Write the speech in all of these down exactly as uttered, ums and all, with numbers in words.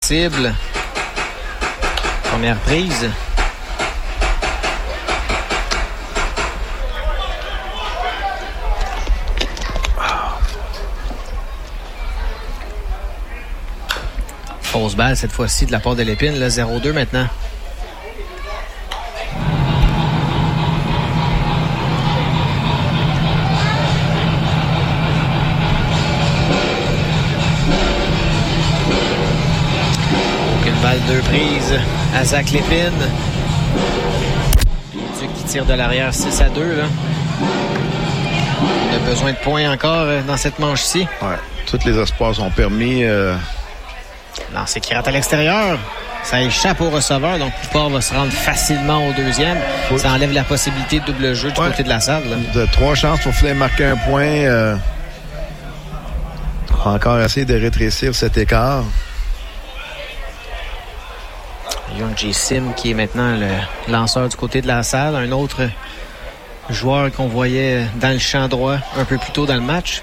cible. Première prise. Fausse balle cette fois-ci de la part de Lépine. Là, zéro deux maintenant. Balle deux prises à Zach Lépine. Les Ducs qui tirent de l'arrière six à deux. Là. On a besoin de points encore dans cette manche-ci. Ouais, tous les espoirs sont permis. Euh... Lancer qui rate à l'extérieur. Ça échappe au receveur, donc Poupard va se rendre facilement au deuxième. Oui. Ça enlève la possibilité de double jeu du ouais. côté de la salle. Là. De trois chances pour finir marquer un point. Euh... On va encore essayer de rétrécir cet écart. Hyunjee Sim qui est maintenant le lanceur du côté de la salle. Un autre joueur qu'on voyait dans le champ droit un peu plus tôt dans le match.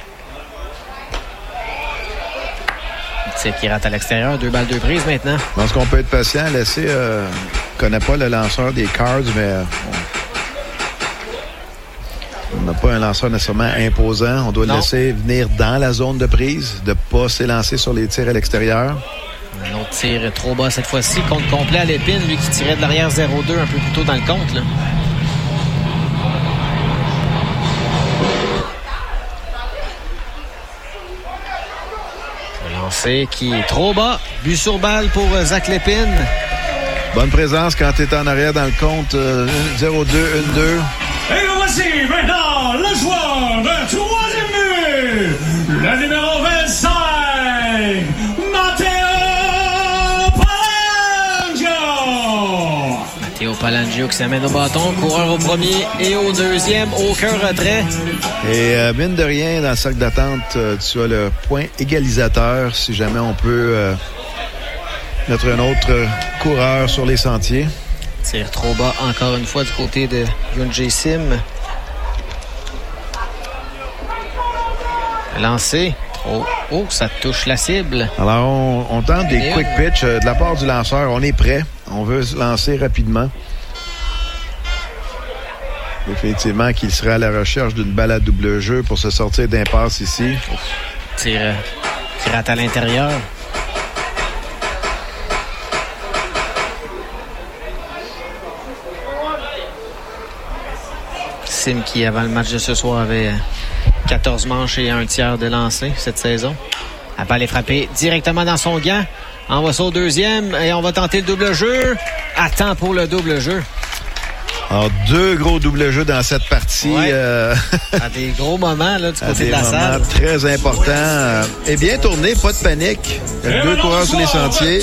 C'est qui rate à l'extérieur. Deux balles, deux prises maintenant. Je pense qu'on peut être patient. Laisser... Euh, je ne connais pas le lanceur des Cards, mais... Euh, on n'a pas un lanceur nécessairement imposant. On doit non. le laisser venir dans la zone de prise, de ne pas s'élancer sur les tirs à l'extérieur. Un autre tir trop bas cette fois-ci. Compte complet à Lépine, lui qui tirait de l'arrière zéro deux un peu plus tôt dans le compte. Là. Le lancer qui est trop bas. But sur balle pour Zach Lépine. Bonne présence quand tu es en arrière dans le compte. Euh, zéro deux, un deux. Et voici maintenant le joueur de troisième but, le numéro vingt-cinq, Matteo Théo Palangio qui s'amène au bâton, coureur au premier et au deuxième, aucun retrait. Et euh, mine de rien, dans le cercle d'attente, euh, tu as le point égalisateur, si jamais on peut euh, mettre un autre euh, coureur sur les sentiers. Tire trop bas encore une fois du côté de Hyunjee Sim. Lancé. Oh, oh, ça touche la cible. Alors, on, on tente des quick pitch euh, de la part du lanceur. On est prêt. On veut se lancer rapidement. Effectivement, qu'il serait à la recherche d'une balle à double jeu pour se sortir d'impasse ici. Tire, tire à l'intérieur. Sim qui, avant le match de ce soir, avait quatorze manches et un tiers de lancer cette saison. La balle est frappée directement dans son gant. Envoie ça au deuxième et on va tenter le double jeu. Attends pour le double jeu. Alors, deux gros double jeux dans cette partie. Ouais. Euh... à des gros moments là, du côté de la salle. Très important. Euh, et bien tourné, pas de panique. Il y a deux coureurs sur les sentiers.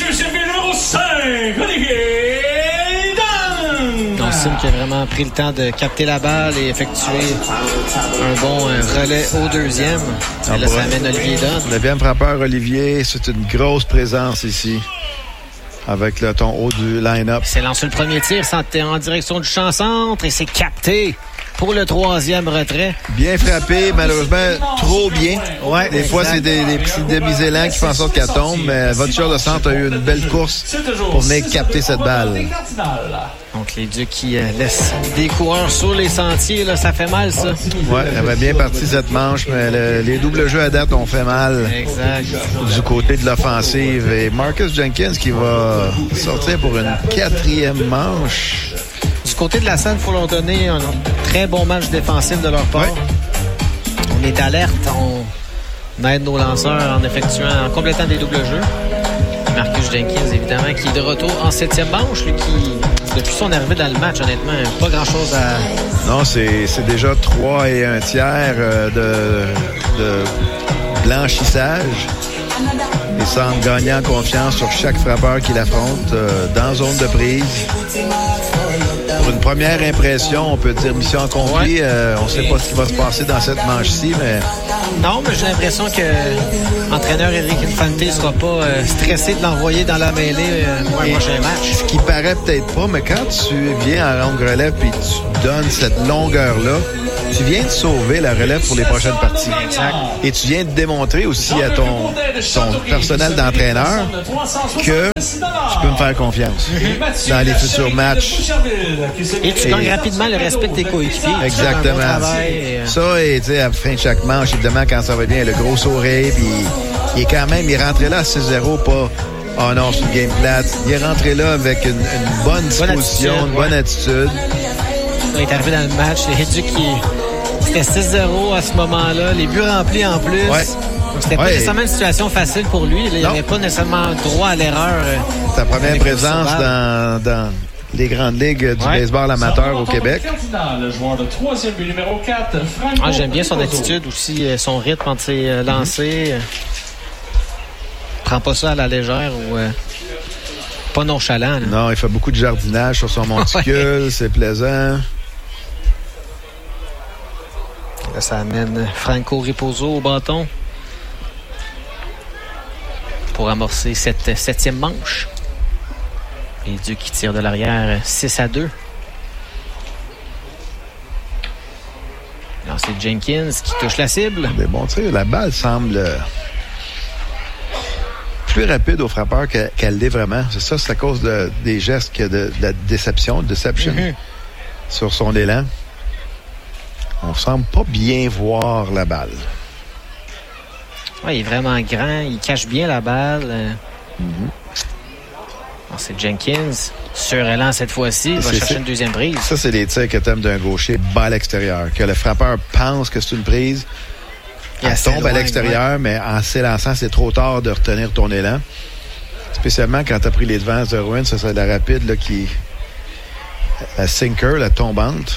Donc, Sim qui a vraiment pris le temps de capter la balle et effectuer un bon euh, relais au deuxième. Et là, ça amène Olivier Dunn. Le neuvième frappeur, Olivier, c'est une grosse présence ici. Avec le ton haut du line-up. Il s'est lancé le premier tir en direction du champ centre et c'est capté pour le troisième retrait. Bien frappé, malheureusement, trop bien. Ouais, des exact. fois, c'est des, des petits demi-élans qui font en sorte qu'elle tombe, mais votre joueur de centre a eu une belle course pour venir capter cette balle. Donc, les Ducs qui euh, laissent des coureurs sur les sentiers, là, ça fait mal, ça. Oui, elle avait bien parti cette manche, mais le, les doubles jeux à date ont fait mal. Exact. Du côté de l'offensive. Et Marcus Jenkins qui va sortir pour une quatrième manche. Du côté de la salle, il faut leur donner un très bon match défensif de leur part. Oui. On est alerte, on aide nos lanceurs en effectuant, en complétant des doubles jeux. Marcus Jenkins, évidemment, qui est de retour en septième manche, lui qui, depuis son arrivée dans le match, honnêtement, pas grand-chose à... Non, c'est, c'est déjà trois et un tiers de, de blanchissage. Il semble gagner en confiance sur chaque frappeur qu'il affronte euh, dans zone de prise. Pour une première impression, on peut dire mission accomplie. Ouais. Euh, on ne sait pas ce qui va se passer dans cette manche-ci, mais... Non, mais j'ai l'impression que l'entraîneur Eric Infante ne sera pas euh, stressé de l'envoyer dans la mêlée euh, pour un prochain match. Ce qui paraît peut-être pas, mais quand tu viens en longue relève et tu donnes cette longueur-là, tu viens de sauver la relève pour les prochaines parties. Exact. Et tu viens de démontrer aussi à ton, ton personnel d'entraîneur que tu peux me faire confiance dans les futurs matchs. Et tu gagnes rapidement le respect de tes coéquipiers. Exactement. Bon travail, et, euh... Ça, et tu sais, à la fin de chaque manche, évidemment, quand ça va bien, le gros sourire, puis il est quand même, il est rentré là à six zéro, pas « Oh non, c'est une game plate ». Il est rentré là avec une, une bonne disposition, bonne attitude, une bonne ouais. attitude. Il est arrivé dans le match, les Ducs qui... C'était six zéro à ce moment-là, les buts remplis en plus. Ouais. Donc, c'était pas ouais. nécessairement une situation facile pour lui. Il n'avait pas nécessairement droit à l'erreur. Sa première présence dans, dans les grandes ligues du ouais. baseball amateur au Québec. Le joueur de troisième but numéro quatre, Franco ah, j'aime bien son attitude aussi, son rythme entre ses lancers. Mm-hmm. Prend pas ça à la légère ou euh, pas nonchalant. Là. Non, il fait beaucoup de jardinage sur son monticule, c'est plaisant. Là, ça amène Franco Riposo au bâton pour amorcer cette septième manche. Les Ducs qui tirent de l'arrière six à deux. Alors, c'est Jenkins qui touche la cible. Mais bon, tu sais, la balle semble plus rapide au frappeur que, qu'elle l'est vraiment. C'est ça, c'est à cause de, des gestes que de, de la déception, deception mm-hmm. sur son élan. On semble pas bien voir la balle. Oui, il est vraiment grand. Il cache bien la balle. Mm-hmm. Alors, c'est Jenkins. Sur élan cette fois-ci. Il va c'est, chercher c'est, une deuxième prise. Ça, c'est les tirs que t'aimes d'un gaucher bas à l'extérieur. Que le frappeur pense que c'est une prise. Elle tombe loin, à l'extérieur, ouais. mais en s'élançant, c'est trop tard de retenir ton élan. Spécialement quand t'as pris les devants de Ruin. Ça, c'est la rapide là, qui... La sinker, la tombante.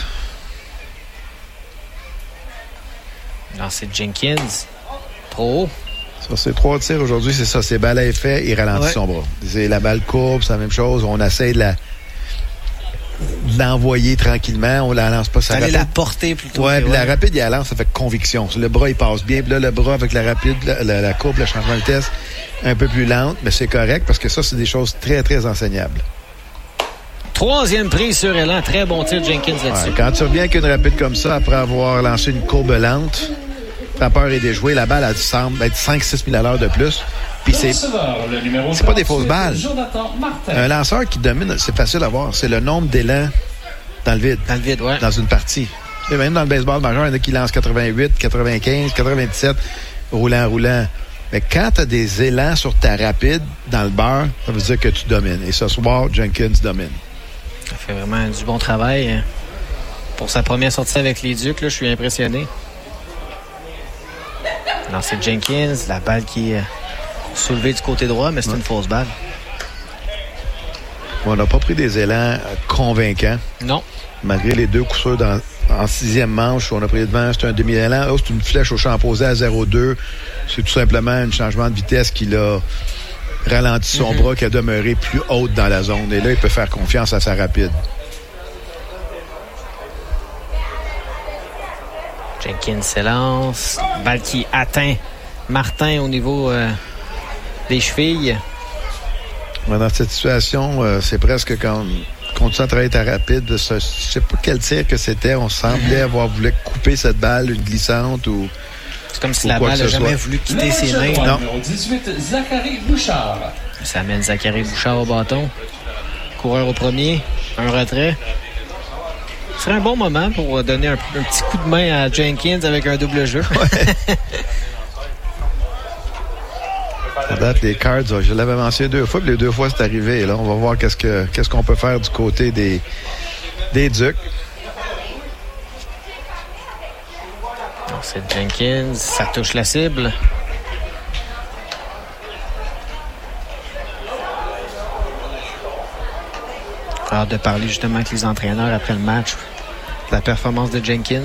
Non, c'est Jenkins. Trop haut. Sur ces trois tirs aujourd'hui, c'est ça. C'est balle à effet, il ralentit ouais. son bras. C'est la balle courbe, c'est la même chose. On essaie de la de l'envoyer tranquillement. On la lance pas. Ça allait la porter plutôt. Ouais, puis ouais. la rapide, il la lance avec conviction. Le bras, il passe bien. Puis là, le bras avec la rapide, la, la, la courbe, le changement de vitesse, un peu plus lente, mais c'est correct parce que ça, c'est des choses très, très enseignables. Troisième prise sur élan. Très bon tir Jenkins là-dessus. Ouais, quand tu reviens avec une rapide comme ça, après avoir lancé une courbe lente, frappeur est déjoué, la balle, elle semble être cinq à six mille à l'heure de plus. Puis c'est, c'est pas des fausses balles. Un lanceur qui domine, c'est facile à voir. C'est le nombre d'élans dans le vide. Dans le vide, ouais. Dans une partie. Et même dans le baseball majeur, il y en a qui lancent quatre-vingt-huit, quatre-vingt-quinze, quatre-vingt-dix-sept, roulant, roulant. Mais quand tu as des élans sur ta rapide dans le beurre, ça veut dire que tu domines. Et ce soir, Jenkins domine. Ça fait vraiment du bon travail. Pour sa première sortie avec les Ducs, là, je suis impressionné. Non, c'est Jenkins, la balle qui est soulevée du côté droit, mais c'est ouais. une fausse balle. On n'a pas pris des élans convaincants. Non. Malgré les deux coups sûrs dans, en sixième manche, on a pris devant, c'est un demi-élan. Oh, c'est une flèche au champ opposé à zéro deux. C'est tout simplement un changement de vitesse qui l'a ralenti son mm-hmm. bras, qui a demeuré plus haute dans la zone. Et là, il peut faire confiance à sa rapide. Jenkins s'élance. Balle qui atteint Martin au niveau euh, des chevilles. Dans cette situation, euh, c'est presque comme continue à travailler ta rapide. Je ne sais pas quel tir que c'était. On semblait avoir voulu couper cette balle, une glissante ou. C'est comme si la balle n'a jamais voulu quitter ses mains. Non. Numéro dix-huit, Zachary Bouchard. Ça amène Zachary Bouchard au bâton. Coureur au premier. Un retrait. Ce serait un bon moment pour donner un, un petit coup de main à Jenkins avec un double jeu. Ouais. À date, les Cards, je l'avais mentionné deux fois, puis les deux fois c'est arrivé. Là, on va voir qu'est-ce, que, qu'est-ce qu'on peut faire du côté des, des Ducs. Alors, c'est Jenkins, ça touche la cible. Hâte de parler justement avec les entraîneurs après le match de la performance de Jenkins.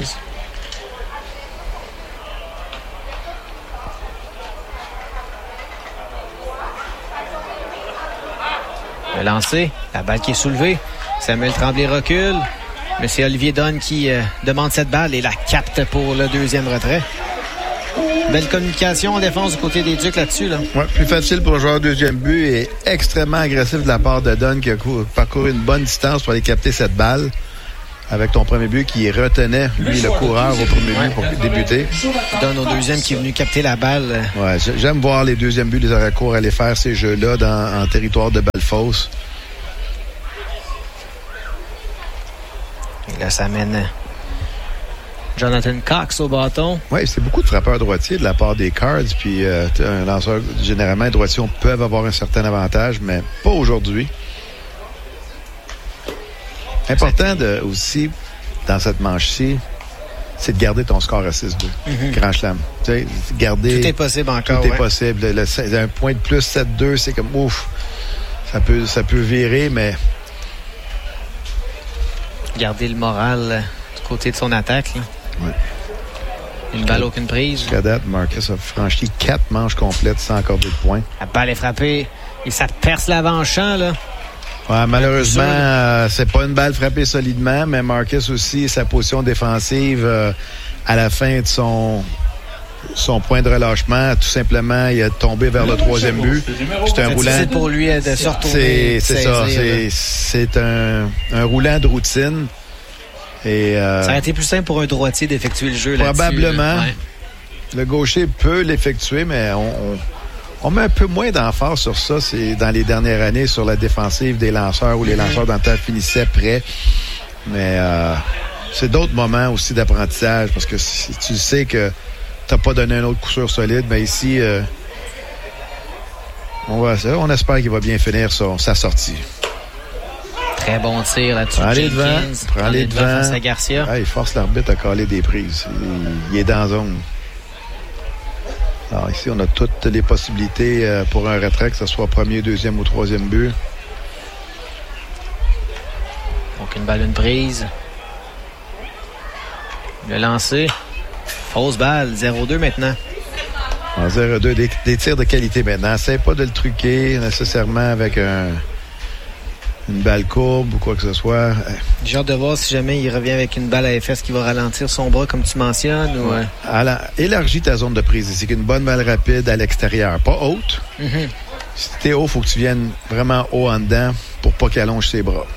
Le lancer, la balle qui est soulevée. Samuel Tremblay recule. Mais c'est Olivier Dunn qui euh, demande cette balle et la capte pour le deuxième retrait. Belle communication en défense du côté des Ducs là-dessus. Là. Ouais, plus facile pour le joueur deuxième but et extrêmement agressif de la part de Dunn qui a parcouru une bonne distance pour aller capter cette balle. avec ton premier but qui retenait, lui, le coureur au premier but pour débuter. Donne au deuxième qui est venu capter la balle. Ouais, j'aime voir les deuxièmes buts des arrêts-courts aller faire ces jeux-là dans, en territoire de balle fausse. Et là, ça mène Jonathan Cox au bâton. Oui, c'est beaucoup de frappeurs droitiers de la part des Cards. Puis euh, un lanceur, généralement, les droitiers peuvent avoir un certain avantage, mais pas aujourd'hui. Important de, aussi, dans cette manche-ci, c'est de garder ton score à six deux. Mm-hmm. Grand chelem. Tu sais, garder... Tout est possible encore. Tout ouais. est possible. Le, le, un point de plus sept deux, c'est comme ouf. Ça peut, ça peut virer, mais... Garder le moral euh, du côté de son attaque. Là. Ouais. Une balle, aucune prise. Jusqu'à date, Marcus a franchi quatre manches complètes sans accorder de points. La balle est frappée et ça perce l'avant-champ, là. Ouais, malheureusement, euh, c'est pas une balle frappée solidement, mais Marcus aussi, sa position défensive euh, à la fin de son son point de relâchement, tout simplement, il a tombé vers le troisième but. C'est un c'est roulant. C'est pour lui de se retourner. C'est, c'est ça. C'est, c'est un, un roulant de routine. Et, euh, ça aurait été plus simple pour un droitier d'effectuer le jeu là-dessus. Probablement. Là. Ouais. Le gaucher peut l'effectuer, mais on, on, on met un peu moins d'emphase sur ça. C'est dans les dernières années sur la défensive des lanceurs où les lanceurs dans le temps finissaient prêts. Mais euh, c'est d'autres moments aussi d'apprentissage parce que si tu sais que tu n'as pas donné un autre coup sûr solide, mais ici, euh, on, va, on espère qu'il va bien finir son, sa sortie. Très bon tir là-dessus. Prends les devants. Prends les devants. Face à Garcia. Ah, il force l'arbitre à caler des prises. Il, il est dans la zone. Alors ici, on a toutes les possibilités euh, pour un retrait, que ce soit premier, deuxième ou troisième but. Donc une balle, une prise. Le lancer. Fausse balle. zéro deux maintenant. En zéro deux, des, des tirs de qualité maintenant. Essaye pas de le truquer nécessairement avec un... une balle courbe ou quoi que ce soit. J'ai hâte de voir si jamais il revient avec une balle à F S qui va ralentir son bras comme tu mentionnes. Ou... Ouais. Alors, élargis ta zone de prise ici. Qu'une bonne balle rapide à l'extérieur. Pas haute. Mm-hmm. Si t'es haut, il faut que tu viennes vraiment haut en dedans pour pas qu'il allonge ses bras.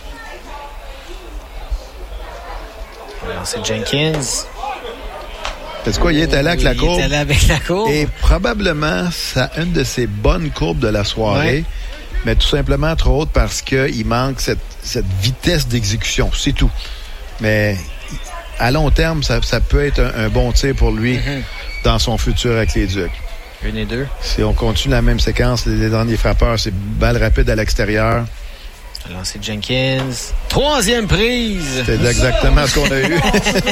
Alors, c'est Jenkins. Sais-tu quoi? Il est allé avec la courbe. Il est allé avec la courbe. Et probablement, ça a une de ses bonnes courbes de la soirée. Ouais. Mais tout simplement trop haute parce qu'il manque cette, cette vitesse d'exécution. C'est tout. Mais à long terme, ça, ça peut être un, un bon tir pour lui mm-hmm. dans son futur avec les Ducs. Une et deux. Si on continue la même séquence, les, les derniers frappeurs, c'est balle rapide à l'extérieur. Alors, c'est Jenkins. Troisième prise. C'est exactement ce qu'on a eu.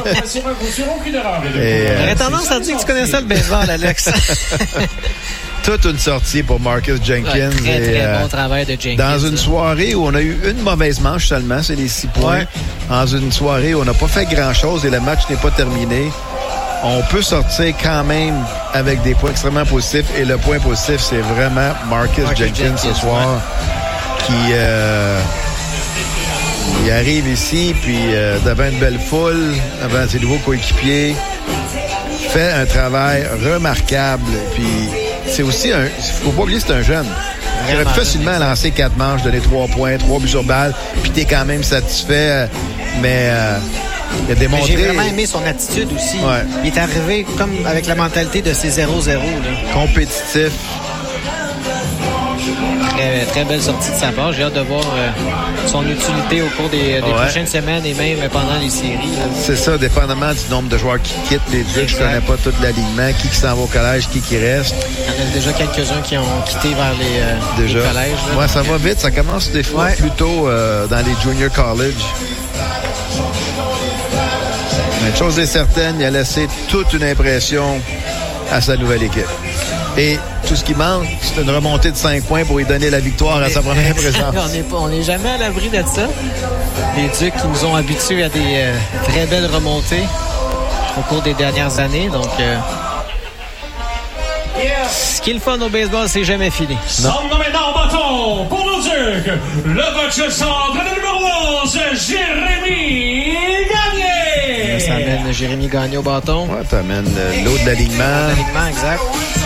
J'aurais tendance à dire que tu connais ça le baseball, Alex. Toute une sortie pour Marcus Jenkins. Ouais, très, et, très euh, bon travail de Jenkins. Dans une soirée où on a eu une mauvaise manche seulement, c'est les six points. Ouais. Dans une soirée où on n'a pas fait grand-chose et le match n'est pas terminé, on peut sortir quand même avec des points extrêmement positifs. Et le point positif, c'est vraiment Marcus, Marcus Jenkins, Jenkins ce soir ouais. qui euh, il arrive ici, puis euh, devant une belle foule, devant ses nouveaux coéquipiers, fait un travail remarquable. Puis c'est aussi un... faut pas oublier, c'est un jeune. Il aurait pu facilement lancer quatre manches, donner trois points, trois buts sur balle, puis t'es quand même satisfait. Mais euh, il a démontré... Mais j'ai vraiment aimé son attitude aussi. Ouais. Il est arrivé comme avec la mentalité de ses zéro zéro. Compétitif. Très, très belle sortie de sa part. J'ai hâte de voir euh, son utilité au cours des, des ouais. prochaines semaines et même pendant les séries. Là. C'est ça, dépendamment du nombre de joueurs qui quittent les Ducs. Je connais pas tout l'alignement, qui, qui s'en va au collège, qui qui reste. Il y en a déjà quelques-uns qui ont quitté vers les, euh, déjà. les collèges. Là, ouais, donc, ça va vite. Ça commence des fois ouais. plus tôt euh, dans les junior college. Mais une chose est certaine, il a laissé toute une impression à sa nouvelle équipe. Et tout ce qui manque, c'est une remontée de cinq points pour lui donner la victoire à sa première présence. On n'est jamais à l'abri de ça. Les Ducs qui nous ont habitués à des euh, très belles remontées au cours des dernières années. Donc, euh, ce qui est le fun au baseball, c'est jamais fini. Son nommé dans bâton pour nos Ducs, le coach centre numéro onze, Jérémy Gagné. Ça amène Jérémy Gagné au bâton. Ouais, t'amènes l'eau de l'alignement. L'alignement, exact.